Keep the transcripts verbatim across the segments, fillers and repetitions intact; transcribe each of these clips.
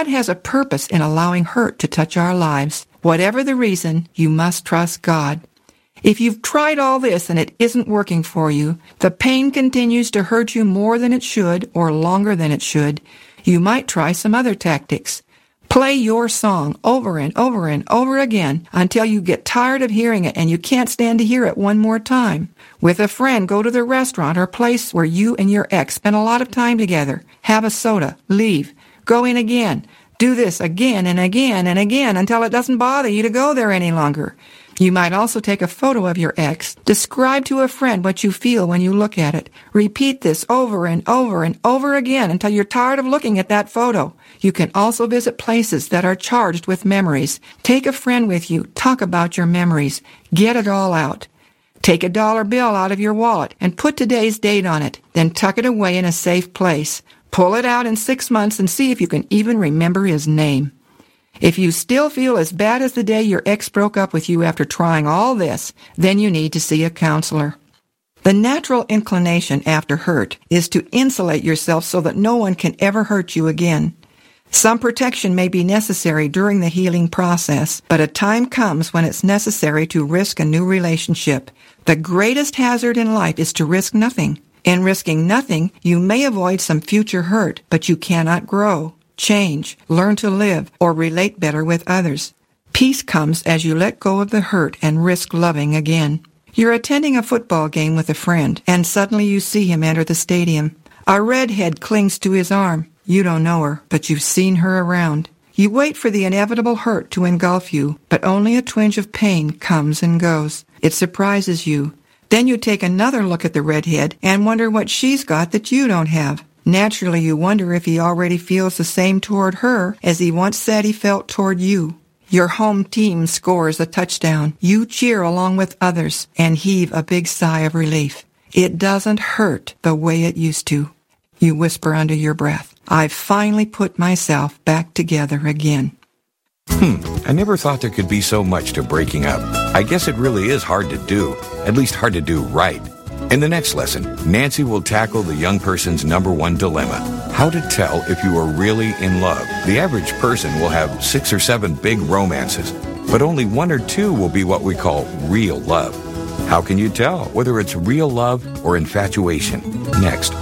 God has a purpose in allowing hurt to touch our lives. Whatever the reason, you must trust God. If you've tried all this and it isn't working for you, the pain continues to hurt you more than it should or longer than it should, you might try some other tactics. Play your song over and over and over again until you get tired of hearing it and you can't stand to hear it one more time. With a friend, go to the restaurant or place where you and your ex spend a lot of time together. Have a soda. Leave. Go in again. Do this again and again and again until it doesn't bother you to go there any longer. You might also take a photo of your ex. Describe to a friend what you feel when you look at it. Repeat this over and over and over again until you're tired of looking at that photo. You can also visit places that are charged with memories. Take a friend with you. Talk about your memories. Get it all out. Take a dollar bill out of your wallet and put today's date on it. Then tuck it away in a safe place. Pull it out in six months and see if you can even remember his name. If you still feel as bad as the day your ex broke up with you after trying all this, then you need to see a counselor. The natural inclination after hurt is to insulate yourself so that no one can ever hurt you again. Some protection may be necessary during the healing process, but a time comes when it's necessary to risk a new relationship. The greatest hazard in life is to risk nothing. In risking nothing, you may avoid some future hurt, but you cannot grow, change, learn to live, or relate better with others. Peace comes as you let go of the hurt and risk loving again. You're attending a football game with a friend, and suddenly you see him enter the stadium. A redhead clings to his arm. You don't know her, but you've seen her around. You wait for the inevitable hurt to engulf you, but only a twinge of pain comes and goes. It surprises you. Then you take another look at the redhead and wonder what she's got that you don't have. Naturally, you wonder if he already feels the same toward her as he once said he felt toward you. Your home team scores a touchdown. You cheer along with others and heave a big sigh of relief. It doesn't hurt the way it used to. You whisper under your breath, I've finally put myself back together again. Hmm, I never thought there could be so much to breaking up. I guess it really is hard to do, at least hard to do right. In the next lesson, Nancy will tackle the young person's number one dilemma, how to tell if you are really in love. The average person will have six or seven big romances, but only one or two will be what we call real love. How can you tell whether it's real love or infatuation? Next.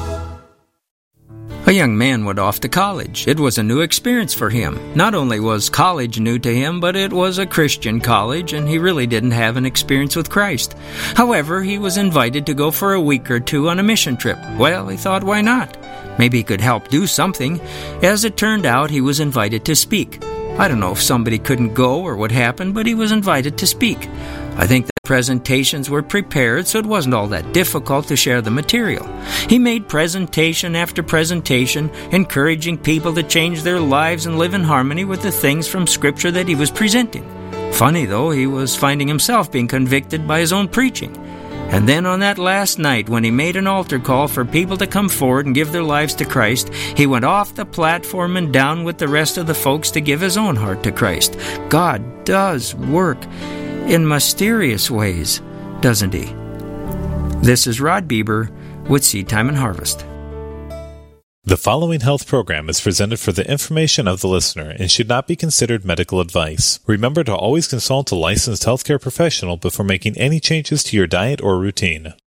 A young man went off to college. It was a new experience for him. Not only was college new to him, but it was a Christian college, and he really didn't have an experience with Christ. However, he was invited to go for a week or two on a mission trip. Well, he thought, why not? Maybe he could help do something. As it turned out, he was invited to speak. I don't know if somebody couldn't go or what happened, but he was invited to speak. I think the presentations were prepared, so it wasn't all that difficult to share the material. He made presentation after presentation, encouraging people to change their lives and live in harmony with the things from Scripture that he was presenting. Funny, though, he was finding himself being convicted by his own preaching. And then on that last night, when he made an altar call for people to come forward and give their lives to Christ, he went off the platform and down with the rest of the folks to give his own heart to Christ. God does work in mysterious ways, doesn't he? This is Rod Bieber with Seed Time and Harvest. The following health program is presented for the information of the listener and should not be considered medical advice. Remember to always consult a licensed healthcare professional before making any changes to your diet or routine.